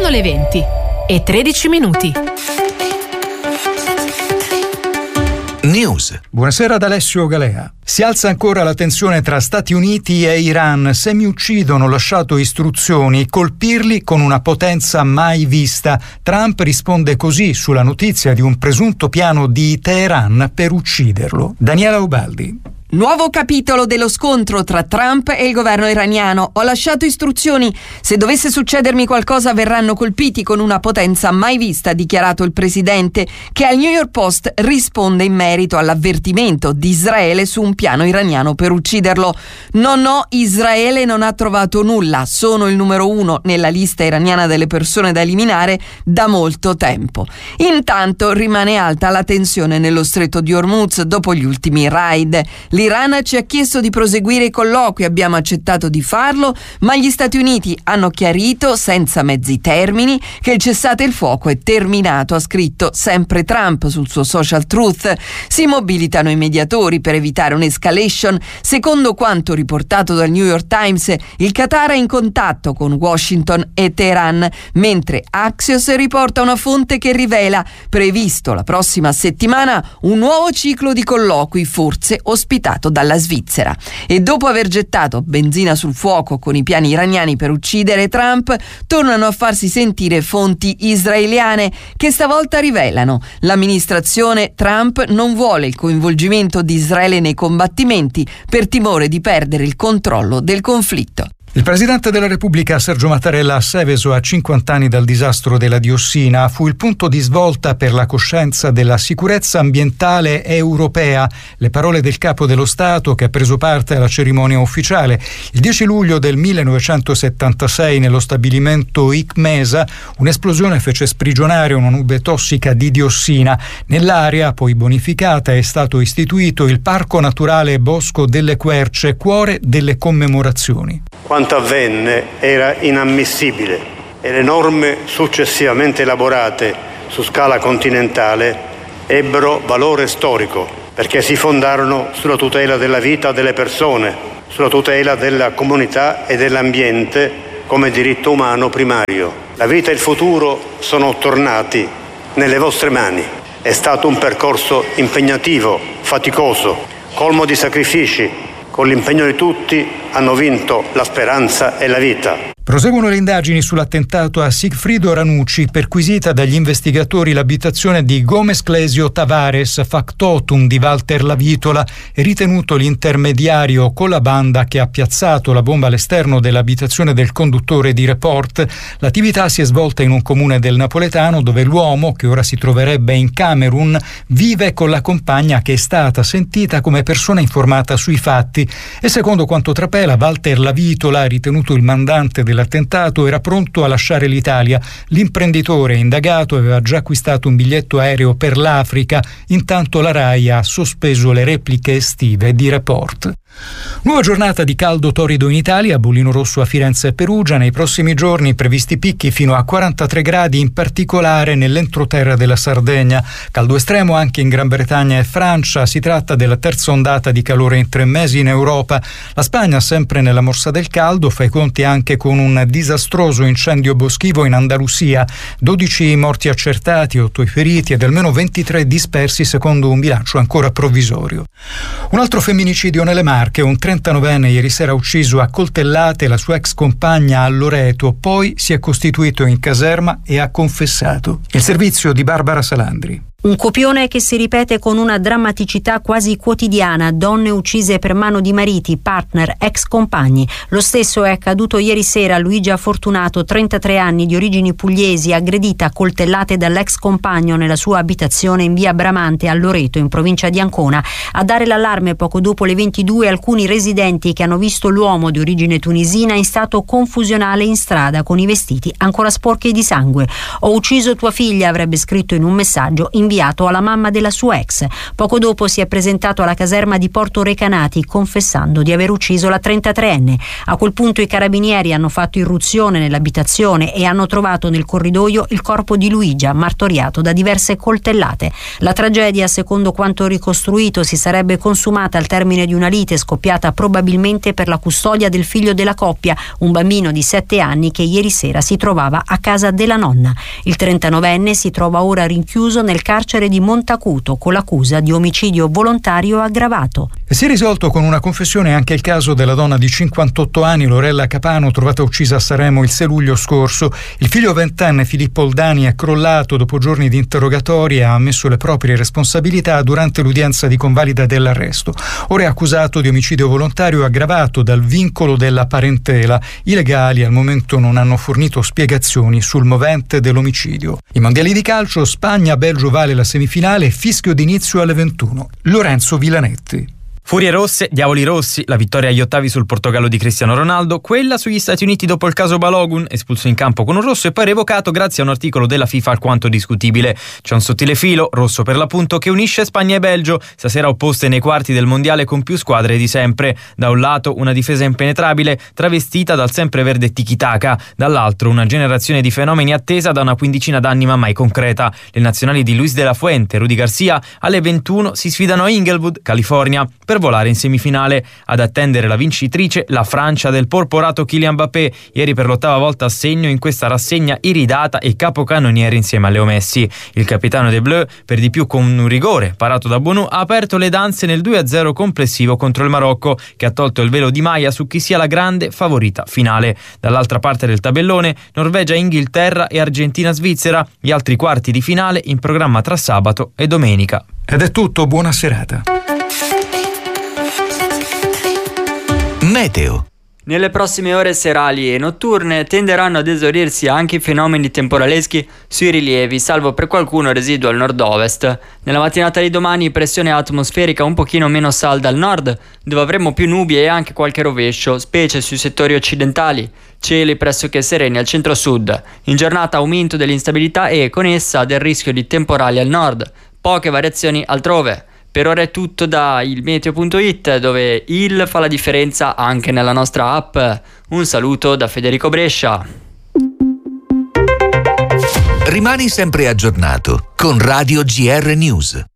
Sono le 20:13. News. Buonasera ad Alessio Galea. Si alza ancora la tensione tra Stati Uniti e Iran. Se mi uccidono, ho lasciato istruzioni, colpirli con una potenza mai vista. Trump risponde così sulla notizia di un presunto piano di Teheran per ucciderlo. Daniela Ubaldi. Nuovo capitolo dello scontro tra Trump e il governo iraniano. Ho lasciato istruzioni. Se dovesse succedermi qualcosa verranno colpiti con una potenza mai vista, ha dichiarato il presidente, che al New York Post risponde in merito all'avvertimento di Israele su un piano iraniano per ucciderlo. No, Israele non ha trovato nulla. Sono il numero 1 nella lista iraniana delle persone da eliminare da molto tempo. Intanto rimane alta la tensione nello stretto di Hormuz dopo gli ultimi raid. L'Iran ci ha chiesto di proseguire i colloqui, abbiamo accettato di farlo, ma gli Stati Uniti hanno chiarito, senza mezzi termini, che il cessate il fuoco è terminato, ha scritto sempre Trump sul suo social Truth. Si mobilitano i mediatori per evitare un'escalation. Secondo quanto riportato dal New York Times, il Qatar è in contatto con Washington e Teheran, mentre Axios riporta una fonte che rivela previsto la prossima settimana un nuovo ciclo di colloqui, forse ospitato dalla Svizzera. E dopo aver gettato benzina sul fuoco con i piani iraniani per uccidere Trump, tornano a farsi sentire fonti israeliane che stavolta rivelano: l'amministrazione Trump non vuole il coinvolgimento di Israele nei combattimenti per timore di perdere il controllo del conflitto. Il Presidente della Repubblica Sergio Mattarella a Seveso, a 50 anni dal disastro della diossina, fu il punto di svolta per la coscienza della sicurezza ambientale europea. Le parole del Capo dello Stato, che ha preso parte alla cerimonia ufficiale. Il 10 luglio del 1976 nello stabilimento ICMESA un'esplosione fece sprigionare una nube tossica di diossina. Nell'area, poi bonificata, è stato istituito il Parco Naturale Bosco delle Querce, cuore delle commemorazioni. Quanto avvenne era inammissibile e le norme successivamente elaborate su scala continentale ebbero valore storico perché si fondarono sulla tutela della vita delle persone, sulla tutela della comunità e dell'ambiente come diritto umano primario. La vita e il futuro sono tornati nelle vostre mani. È stato un percorso impegnativo, faticoso, colmo di sacrifici. Con l'impegno di tutti hanno vinto la speranza e la vita. Proseguono le indagini sull'attentato a Sigfrido Ranucci, perquisita dagli investigatori l'abitazione di Gomez Clesio Tavares, factotum di Walter Lavitola, e ritenuto l'intermediario con la banda che ha piazzato la bomba all'esterno dell'abitazione del conduttore di Report. L'attività si è svolta in un comune del napoletano dove l'uomo, che ora si troverebbe in Camerun, vive con la compagna che è stata sentita come persona informata sui fatti. E secondo quanto trapela, Walter Lavitola, ritenuto il mandante dell'attentato, era pronto a lasciare l'Italia. L'imprenditore indagato aveva già acquistato un biglietto aereo per l'Africa. Intanto la RAI ha sospeso le repliche estive di Report. Nuova giornata di caldo torrido in Italia, bollino rosso a Firenze e Perugia. Nei prossimi giorni previsti picchi fino a 43 gradi, in particolare nell'entroterra della Sardegna. Caldo estremo anche in Gran Bretagna e Francia. Si tratta della terza ondata di calore in 3 mesi in Europa. La Spagna, sempre nella morsa del caldo, fa i conti anche con un disastroso incendio boschivo in Andalusia. 12 morti accertati, 8 i feriti ed almeno 23 dispersi, secondo un bilancio ancora provvisorio. Un altro femminicidio nelle Marche. Un 39enne ieri sera ha ucciso a coltellate la sua ex compagna a Loreto, poi si è costituito in caserma e ha confessato. Il servizio di Barbara Salandri. Un copione che si ripete con una drammaticità quasi quotidiana: donne uccise per mano di mariti, partner, ex compagni. Lo stesso è accaduto ieri sera a Luigia Fortunato, 33 anni, di origini pugliesi, aggredita a coltellate dall'ex compagno nella sua abitazione in via Bramante a Loreto, in provincia di Ancona. A dare l'allarme poco dopo le 22 alcuni residenti che hanno visto l'uomo di origine tunisina in stato confusionale in strada con i vestiti ancora sporchi di sangue. Ho ucciso tua figlia, avrebbe scritto in un messaggio in inviato alla mamma della sua ex. Poco dopo si è presentato alla caserma di Porto Recanati confessando di aver ucciso la 33enne. A quel punto i carabinieri hanno fatto irruzione nell'abitazione e hanno trovato nel corridoio il corpo di Luigia martoriato da diverse coltellate. La tragedia, secondo quanto ricostruito, si sarebbe consumata al termine di una lite scoppiata probabilmente per la custodia del figlio della coppia, un bambino di 7 anni che ieri sera si trovava a casa della nonna. Il 39enne si trova ora rinchiuso nel carcere di Montacuto con l'accusa di omicidio volontario aggravato. Si è risolto con una confessione anche il caso della donna di 58 anni, Lorella Capano, trovata uccisa a Saremo il 6 luglio scorso. Il figlio 20enne Filippo Oldani è crollato dopo giorni di interrogatori e ha ammesso le proprie responsabilità durante l'udienza di convalida dell'arresto. Ora è accusato di omicidio volontario aggravato dal vincolo della parentela. I legali al momento non hanno fornito spiegazioni sul movente dell'omicidio. I mondiali di calcio, Spagna-Belgio vale la semifinale, fischio d'inizio alle 21. Lorenzo Villanetti. Furie rosse, diavoli rossi, la vittoria agli ottavi sul Portogallo di Cristiano Ronaldo, quella sugli Stati Uniti dopo il caso Balogun, espulso in campo con un rosso e poi revocato grazie a un articolo della FIFA alquanto discutibile. C'è un sottile filo, rosso per l'appunto, che unisce Spagna e Belgio, stasera opposte nei quarti del mondiale con più squadre di sempre. Da un lato una difesa impenetrabile, travestita dal sempreverde tiki-taka, dall'altro una generazione di fenomeni attesa da una quindicina d'anni ma mai concreta. Le nazionali di Luis de la Fuente e Rudy Garcia alle 21 si sfidano a Inglewood, California, per volare in semifinale. Ad attendere la vincitrice, la Francia del porporato Kylian Mbappé, ieri per l'8ª volta a segno in questa rassegna iridata e capocannoniere insieme a Leo Messi. Il capitano dei Bleu, per di più con un rigore parato da Bonu, ha aperto le danze nel 2-0 complessivo contro il Marocco, che ha tolto il velo di Maya su chi sia la grande favorita finale. Dall'altra parte del tabellone, Norvegia-Inghilterra e Argentina-Svizzera, gli altri quarti di finale in programma tra sabato e domenica. Ed è tutto, buona serata. Meteo. Nelle prossime ore serali e notturne tenderanno ad esaurirsi anche i fenomeni temporaleschi sui rilievi, salvo per qualcuno residuo al nord-ovest. Nella mattinata di domani pressione atmosferica un pochino meno salda al nord, dove avremo più nubi e anche qualche rovescio, specie sui settori occidentali. Cieli pressoché sereni al centro-sud. In giornata aumento dell'instabilità e con essa del rischio di temporali al nord. Poche variazioni altrove. Per ora è tutto da ilmeteo.it, dove il fa la differenza anche nella nostra app. Un saluto da Federico Brescia. Rimani sempre aggiornato con Radio GR News.